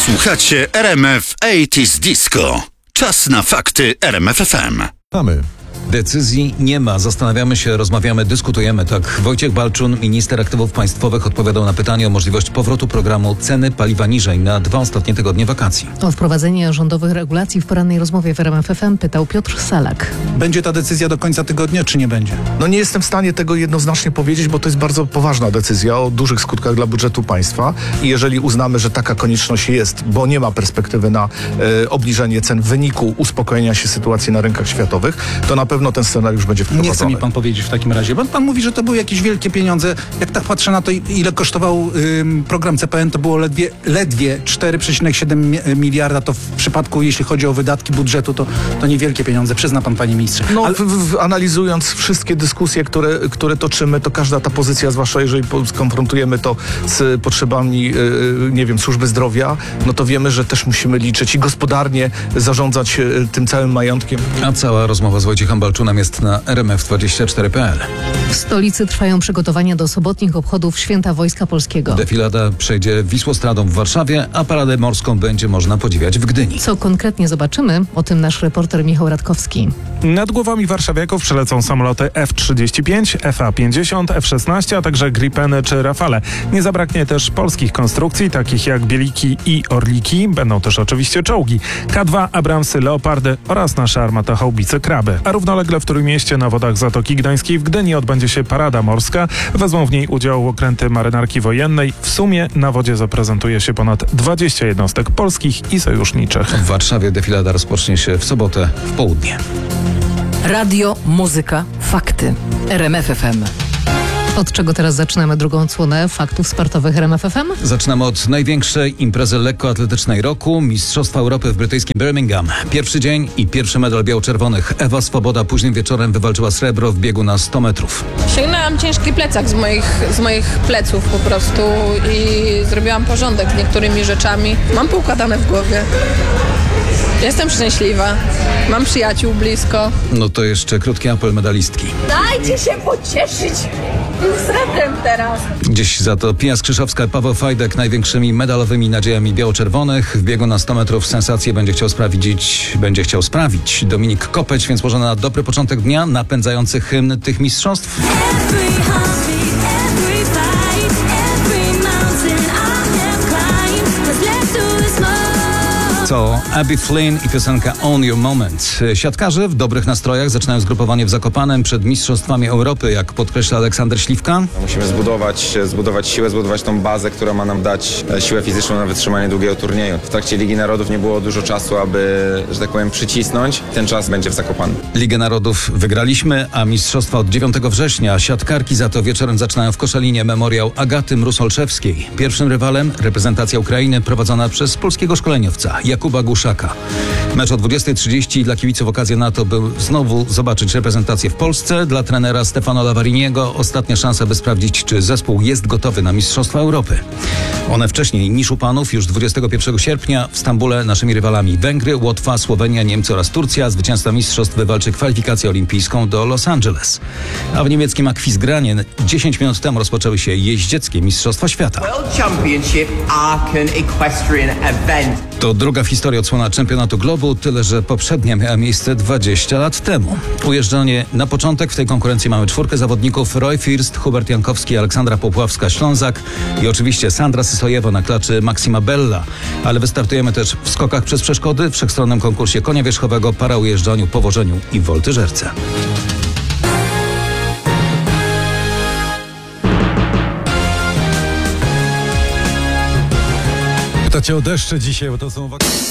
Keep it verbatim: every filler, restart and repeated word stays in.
Słuchacie R M F osiemdziesiąt Disco. Czas na fakty R M F F M. Mamy. Decyzji nie ma. Zastanawiamy się, rozmawiamy, dyskutujemy. Tak Wojciech Balczun, minister aktywów państwowych, odpowiadał na pytanie o możliwość powrotu programu ceny paliwa niżej na dwa ostatnie tygodnie wakacji. O wprowadzenie rządowych regulacji w porannej rozmowie w R M F F M pytał Piotr Salak. Będzie ta decyzja do końca tygodnia, czy nie będzie? No nie jestem w stanie tego jednoznacznie powiedzieć, bo to jest bardzo poważna decyzja o dużych skutkach dla budżetu państwa i jeżeli uznamy, że taka konieczność jest, bo nie ma perspektywy na e, obniżenie cen w wyniku uspokojenia się sytuacji na rynkach światowych, to na pewno ten scenariusz będzie wprowadzony. Nie chce mi pan powiedzieć w takim razie, bo pan mówi, że to były jakieś wielkie pieniądze. Jak tak patrzę na to, ile kosztował ym, program C P N, to było ledwie, ledwie cztery przecinek siedem miliarda. To w przypadku, jeśli chodzi o wydatki budżetu, to, to niewielkie pieniądze. Przyzna pan, panie ministrze. No, Ale... w, w, analizując wszystkie dyskusje, które, które toczymy, to każda ta pozycja, zwłaszcza jeżeli po, skonfrontujemy to z potrzebami, yy, nie wiem, służby zdrowia, no to wiemy, że też musimy liczyć i gospodarnie zarządzać yy, tym całym majątkiem. A cała rozmowa z Wojciechem Balczunem jest na R M F dwadzieścia cztery kropka p l. W stolicy trwają przygotowania do sobotnich obchodów Święta Wojska Polskiego. Defilada przejdzie Wisłostradą w Warszawie, a paradę morską będzie można podziwiać w Gdyni. Co konkretnie zobaczymy, o tym nasz reporter Michał Radkowski. Nad głowami warszawiaków przelecą samoloty F trzydzieści pięć, F A pięćdziesiąt, F szesnaście, a także Gripeny czy Rafale. Nie zabraknie też polskich konstrukcji, takich jak Bieliki i Orliki. Będą też oczywiście czołgi. K dwa, Abramsy, Leopardy oraz nasza armata haubicy Kraby. A równolegle w Trójmieście na wodach Zatoki Gdańskiej w Gdyni odbędzie się parada morska. Wezmą w niej udział okręty marynarki wojennej. W sumie na wodzie zaprezentuje się ponad dwadzieścia jednostek polskich i sojuszniczych. W Warszawie defilada rozpocznie się w sobotę w południe. Radio, muzyka, fakty. R M F F M. Od czego teraz zaczynamy drugą odsłonę faktów sportowych R M F F M? Zaczynamy od największej imprezy lekkoatletycznej roku, Mistrzostwa Europy w brytyjskim Birmingham. Pierwszy dzień i pierwszy medal biało-czerwonych. Ewa Swoboda późnym wieczorem wywalczyła srebro w biegu na sto metrów. Ściągnęłam ciężki plecak z moich, z moich pleców po prostu i zrobiłam porządek z niektórymi rzeczami. Mam poukładane w głowie. Jestem szczęśliwa. Mam przyjaciół blisko. No to jeszcze krótki apel medalistki. Dajcie się pocieszyć srebrem teraz. Gdzieś za to Pia Skrzyszowska, Paweł Fajdek największymi medalowymi nadziejami biało-czerwonych. W biegu na sto metrów sensację będzie chciał sprawdzić, będzie chciał sprawić Dominik Kopeć, więc może na dobry początek dnia napędzający hymn tych mistrzostw. To Abby Flynn i piosenka Own Your Moment. Siatkarze w dobrych nastrojach zaczynają zgrupowanie w Zakopanem przed Mistrzostwami Europy, jak podkreśla Aleksander Śliwka. Musimy zbudować, zbudować siłę, zbudować tą bazę, która ma nam dać siłę fizyczną na wytrzymanie długiego turnieju. W trakcie Ligi Narodów nie było dużo czasu, aby, że tak powiem, przycisnąć. Ten czas będzie w Zakopanem. Ligę Narodów wygraliśmy, a mistrzostwa od dziewiątego września. Siatkarki za to wieczorem zaczynają w Koszalinie memoriał Agaty Mrus-Olszewskiej. Pierwszym rywalem reprezentacja Ukrainy prowadzona przez polskiego szkoleniowca Jakuba Guszaka. Mecz o dwudziestej trzydzieści dla kibiców okazja na to, by znowu zobaczyć reprezentację w Polsce. Dla trenera Stefano Lavariniego ostatnia szansa, by sprawdzić, czy zespół jest gotowy na Mistrzostwa Europy. One wcześniej niż u panów, już dwudziestego pierwszego sierpnia w Stambule naszymi rywalami Węgry, Łotwa, Słowenia, Niemcy oraz Turcja. Zwycięzca mistrzostw wywalczy kwalifikację olimpijską do Los Angeles. A w niemieckim Aquisgranie dziesięć minut temu rozpoczęły się jeździeckie Mistrzostwa Świata. World Championship Aachen Equestrian Event. To druga w historii odsłona czempionatu globu, tyle że poprzednia miała miejsce dwadzieścia lat temu. Ujeżdżanie na początek w tej konkurencji mamy czwórkę zawodników: Roy First, Hubert Jankowski, Aleksandra Popławska-Ślązak i oczywiście Sandra Sysojewa na klaczy Maxima Bella. Ale wystartujemy też w skokach przez przeszkody, w wszechstronnym konkursie konia wierzchowego, paraujeżdżaniu, powożeniu i woltyżerce. Pytacie o deszcze dzisiaj, bo to są wakacje.